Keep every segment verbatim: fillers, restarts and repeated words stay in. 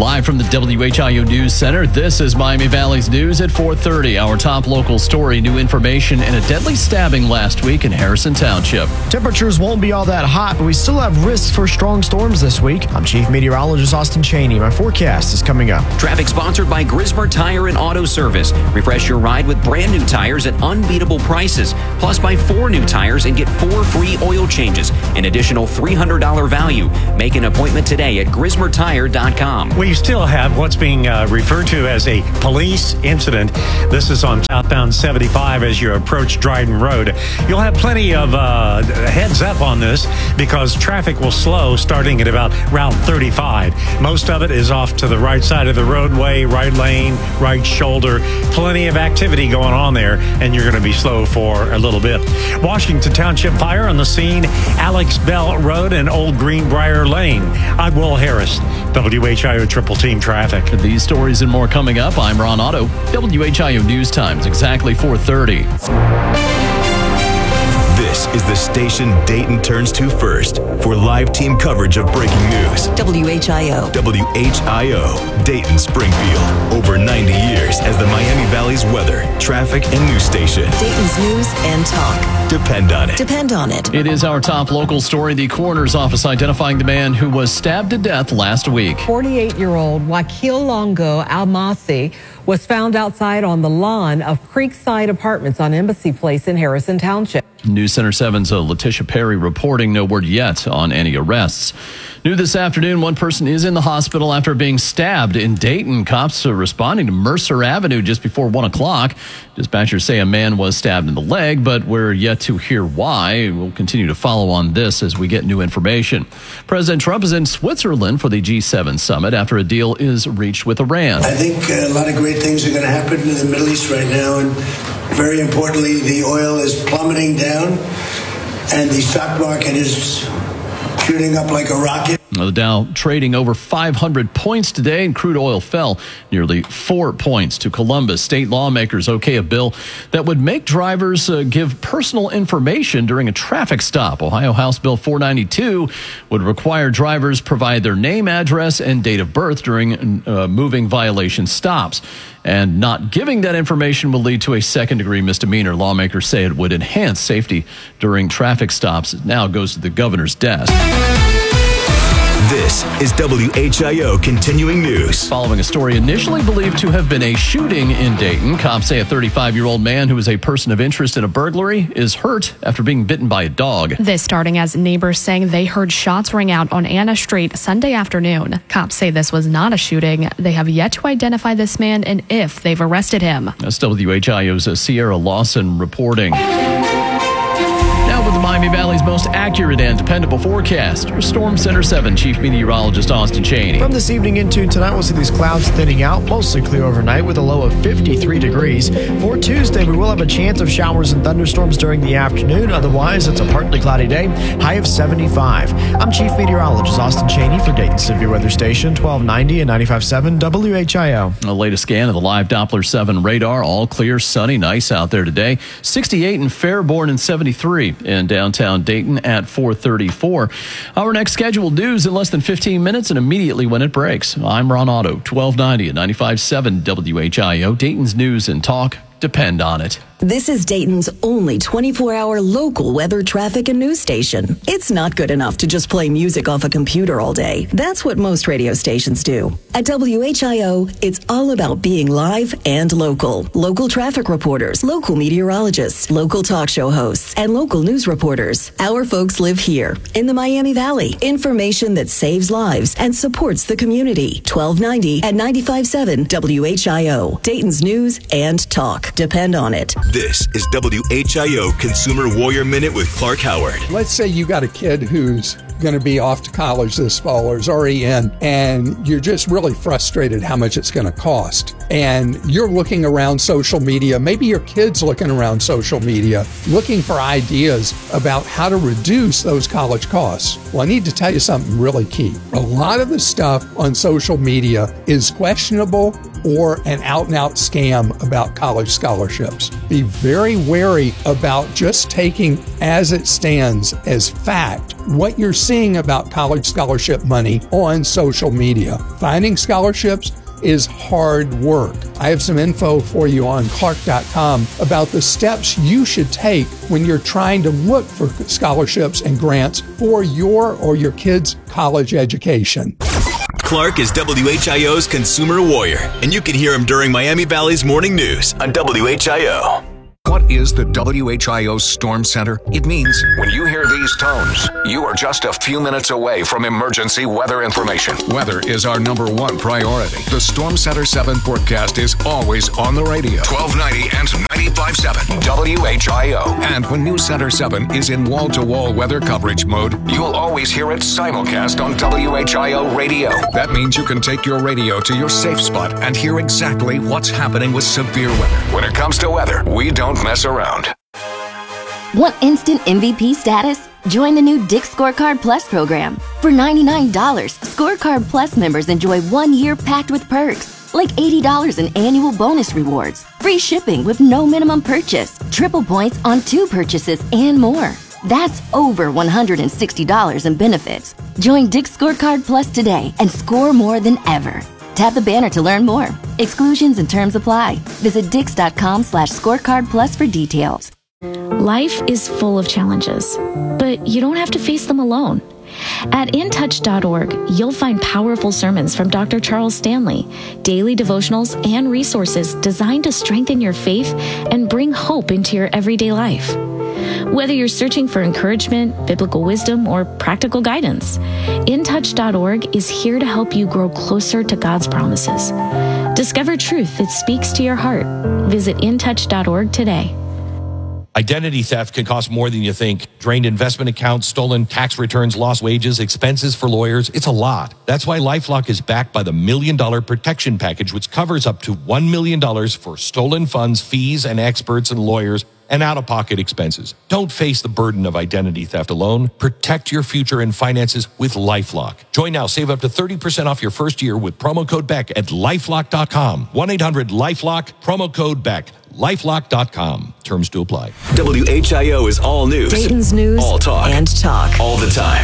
Live from the W H I O News Center, this is Miami Valley's News at four thirty. Our top local story, new information in a deadly stabbing last week in Harrison Township. Temperatures won't be all that hot, but we still have risks for strong storms this week. I'm Chief Meteorologist Austin Cheney. My forecast is coming up. Traffic sponsored by Grismer Tire and Auto Service. Refresh your ride with brand new tires at unbeatable prices. Plus, buy four new tires and get four free oil changes. An additional three hundred dollars value. Make an appointment today at grismer tire dot com. We still have what's being uh, referred to as a police incident. This is on southbound seventy-five as you approach Dryden Road. You'll have plenty of uh, heads up on this because traffic will slow starting at about Route thirty-five. Most of it is off to the right side of the roadway, right lane, right shoulder. Plenty of activity going on there, and you're going to be slow for a little bit. Washington Township fire on the scene, Alex Bell Road and Old Greenbrier Lane. I'm Will Harris, W H I O Triple Team Traffic. These stories and more coming up. I'm Ron Otto. W H I O News Times, exactly four thirty. This is the station Dayton turns to first for live team coverage of breaking news. W H I O. W H I O, Dayton Springfield. Over ninety years as the Miami Valley's weather, traffic, and news station. Dayton's news and talk. Depend on it. Depend on it. It is our top local story. The coroner's office identifying the man who was stabbed to death last week. forty-eight-year-old Wakil Longo Almasi was found outside on the lawn of Creekside Apartments on Embassy Place in Harrison Township. News Center seven's uh, Letitia Perry reporting no word yet on any arrests. New this afternoon, one person is in the hospital after being stabbed in Dayton. Cops are responding to Mercer Avenue just before one o'clock. Dispatchers say a man was stabbed in the leg, but we're yet to hear why. We'll continue to follow on this as we get new information. President Trump is in Switzerland for the G seven summit after a deal is reached with Iran. I think a lot of great things are going to happen in the Middle East right now, and very importantly, the oil is plummeting down, and the stock market is shooting up like a rocket. The Dow trading over five hundred points today, and crude oil fell nearly four points to Columbus. State lawmakers okay a bill that would make drivers uh, give personal information during a traffic stop. Ohio House Bill four ninety-two would require drivers provide their name, address, and date of birth during uh, moving violation stops. And not giving that information will lead to a second-degree misdemeanor. Lawmakers say it would enhance safety during traffic stops. It now goes to the governor's desk. This is W H I O Continuing News. Following a story initially believed to have been a shooting in Dayton, cops say a thirty-five-year-old man who is a person of interest in a burglary is hurt after being bitten by a dog. This starting as neighbors saying they heard shots ring out on Anna Street Sunday afternoon. Cops say this was not a shooting. They have yet to identify this man and if they've arrested him. That's W H I O's Sierra Lawson reporting. Now with the Miami Valley's most accurate and dependable forecast, your Storm Center seven Chief Meteorologist Austin Cheney. From this evening into tonight, we'll see these clouds thinning out, mostly clear overnight with a low of fifty-three degrees. For Tuesday, we will have a chance of showers and thunderstorms during the afternoon. Otherwise, it's a partly cloudy day, high of seventy-five. I'm Chief Meteorologist Austin Cheney for Dayton Severe Weather Station, twelve ninety and ninety-five point seven W H I O. The latest scan of the live Doppler seven radar, all clear, sunny, nice out there today. sixty-eight in Fairborn and seventy-three in downtown Dayton at four thirty-four. Our next scheduled news in less than fifteen minutes and immediately when it breaks. I'm Ron Otto, twelve ninety and ninety-five point seven W H I O. Dayton's news and talk. Depend on it. This is Dayton's only twenty-four hour local weather, traffic, and news station. It's not good enough to just play music off a computer all day. That's what most radio stations do. At W H I O, it's all about being live and local. Local traffic reporters, local meteorologists, local talk show hosts, and local news reporters. Our folks live here in the Miami Valley. Information that saves lives and supports the community. twelve ninety and ninety-five point seven W H I O. Dayton's news and talk. Depend on it. This is W H I O Consumer Warrior Minute with Clark Howard. Let's say you got a kid who's going to be off to college this fall or is already in, and you're just really frustrated how much it's going to cost. And you're looking around social media, maybe your kid's looking around social media, looking for ideas about how to reduce those college costs. Well, I need to tell you something really key. A lot of the stuff on social media is questionable or an out-and-out scam about college scholarships. Be very wary about just taking as it stands as fact what you're seeing about college scholarship money on social media. Finding scholarships is hard work. I have some info for you on Clark dot com about the steps you should take when you're trying to look for scholarships and grants for your or your kids' college education. Clark is W H I O's consumer warrior, and you can hear him during Miami Valley's morning news on W H I O. What is the W H I O Storm Center? It means when you hear these tones, you are just a few minutes away from emergency weather information. Weather is our number one priority. The Storm Center seven forecast is always on the radio. twelve ninety and ninety-five point seven W H I O. And when News Center seven is in wall-to-wall weather coverage mode, you'll always hear it simulcast on W H I O radio. That means you can take your radio to your safe spot and hear exactly what's happening with severe weather. When it comes to weather, we don't mess around. Want instant M V P status? Join the new Dick's Scorecard Plus program. For ninety-nine dollars, Scorecard Plus members enjoy one year packed with perks, like eighty dollars in annual bonus rewards, free shipping with no minimum purchase, triple points on two purchases, and more. That's over one hundred sixty dollars in benefits. Join Dick's Scorecard Plus today and score more than ever. Tap the banner to learn more. Exclusions and terms apply. Visit dix.com slash scorecard plus for details. Life is full of challenges, but you don't have to face them alone. At in touch dot org, you'll find powerful sermons from Doctor Charles Stanley, daily devotionals, and resources designed to strengthen your faith and bring hope into your everyday life. Whether you're searching for encouragement, biblical wisdom, or practical guidance, in touch dot org is here to help you grow closer to God's promises. Discover truth that speaks to your heart. Visit in touch dot org today. Identity theft can cost more than you think. Drained investment accounts, stolen tax returns, lost wages, expenses for lawyers. It's a lot. That's why LifeLock is backed by the Million Dollar Protection Package, which covers up to one million dollars for stolen funds, fees, and experts and lawyers, and out-of-pocket expenses. Don't face the burden of identity theft alone. Protect your future and finances with LifeLock. Join now. Save up to thirty percent off your first year with promo code Beck at lifelock dot com. one eight hundred LifeLock, promo code Beck. lifelock dot com. Terms to apply. W H I O is all news. Dayton's news all talk. and talk. All the time.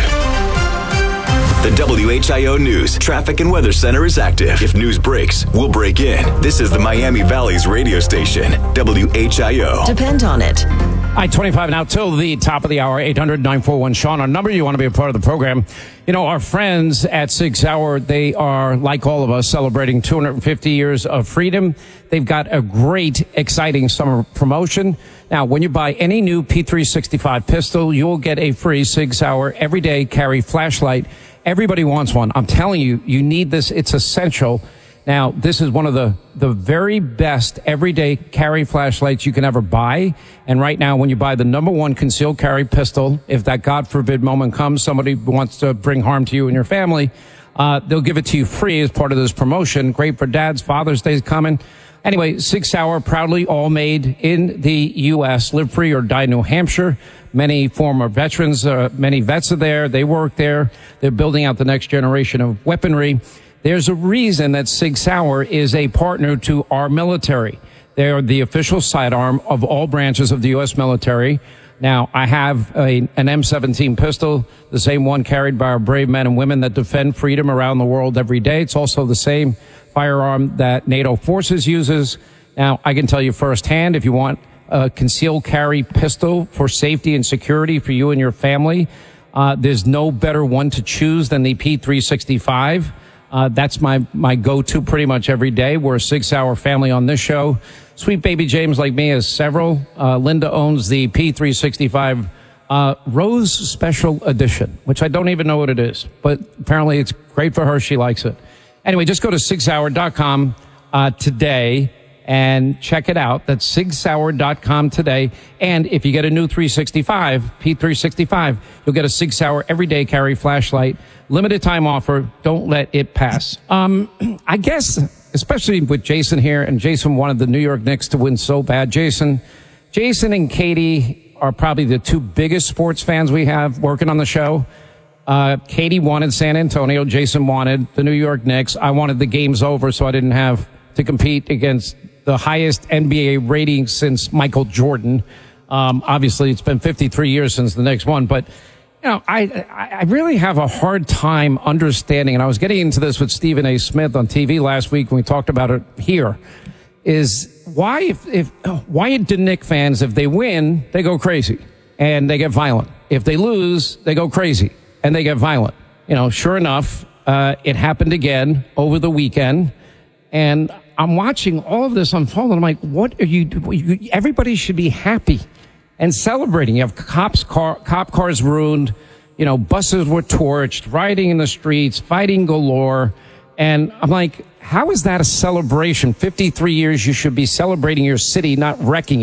The W H I O News Traffic and Weather Center is active. If news breaks, we'll break in. This is the Miami Valley's radio station, W H I O. Depend on it. I twenty-five now till the top of the hour, eight hundred nine four one Sean. Our number, you want to be a part of the program. You know, our friends at Sig Sauer, they are, like all of us, celebrating two hundred fifty years of freedom. They've got a great, exciting summer promotion. Now, when you buy any new P three sixty-five pistol, you'll get a free Sig Sauer everyday carry flashlight. Everybody wants one. I'm telling you, you need this. It's essential. Now, this is one of the, the very best everyday carry flashlights you can ever buy. And right now, when you buy the number one concealed carry pistol, if that God forbid moment comes, somebody wants to bring harm to you and your family, uh, they'll give it to you free as part of this promotion. Great for dads. Father's Day's coming. Anyway, Sig Sauer, proudly all made in the U S. Live free or die in New Hampshire. Many former veterans, uh, many vets are there. They work there. They're building out the next generation of weaponry. There's a reason that Sig Sauer is a partner to our military. They are the official sidearm of all branches of the U S military. Now, I have a, an M seventeen pistol, the same one carried by our brave men and women that defend freedom around the world every day. It's also the same firearm that NATO forces uses. Now, I can tell you firsthand, if you want a concealed carry pistol for safety and security for you and your family, uh, there's no better one to choose than the P three sixty-five. Uh, that's my, my go-to pretty much every day. We're a Sig Sauer family on this show. Sweet baby James, like me, has several. Uh, Linda owns the P three sixty-five uh, Rose Special Edition, which I don't even know what it is, but apparently it's great for her. She likes it. Anyway, just go to sig sauer dot com uh, today and check it out. That's sig sauer dot com today. And if you get a new three sixty-five, P three sixty-five, you'll get a Sig Sauer everyday carry flashlight. Limited time offer. Don't let it pass. Um, I guess, especially with Jason here, and Jason wanted the New York Knicks to win so bad. Jason, Jason and Katie are probably the two biggest sports fans we have working on the show. Uh, Katie wanted San Antonio. Jason wanted the New York Knicks. I wanted the games over so I didn't have to compete against the highest N B A rating since Michael Jordan. Um, obviously, it's been fifty-three years since the Knicks won, but you know, I, I really have a hard time understanding, and I was getting into this with Stephen A. Smith on T V last week when we talked about it here, is why if, if why do Knick fans, if they win, they go crazy and they get violent. If they lose, they go crazy and they get violent. You know, sure enough, uh, it happened again over the weekend, and I'm watching all of this unfold, and I'm like, what are you, you everybody should be happy and celebrating. You have cops car, cop cars ruined, you know, buses were torched, rioting in the streets, fighting galore. And I'm like, how is that a celebration? fifty-three years, you should be celebrating your city, not wrecking it.